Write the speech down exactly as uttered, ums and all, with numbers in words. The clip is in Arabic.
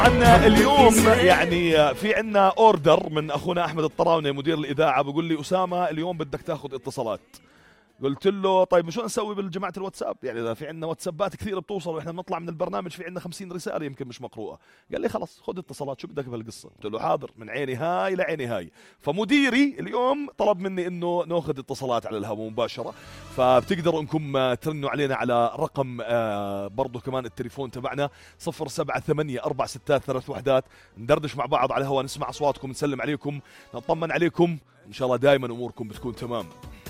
عنا اليوم يعني في عنا اوردر من اخونا احمد الطراوني مدير الاذاعه، بقول لي اسامه اليوم بدك تاخذ اتصالات. قلت له طيب شو نسوي بالجماعه الواتساب؟ يعني اذا في عندنا واتسابات كثير بتوصل واحنا بنطلع من البرنامج في عندنا خمسين رساله يمكن مش مقروءه. قال لي خلص خذ اتصالات، شو بدك بهالقصه؟ قلت له حاضر، من عيني هاي لعيني هاي. فمديري اليوم طلب مني انه ناخذ اتصالات على الهواء مباشره، فبتقدروا انكم ترنوا علينا على رقم آه برضه كمان التليفون تبعنا صفر سبعة ثمانية أربعة ستات ثلاث وحدات، ندردش مع بعض على الهواء، نسمع اصواتكم، نسلم عليكم، نطمن عليكم، ان شاء الله دائما اموركم بتكون تمام.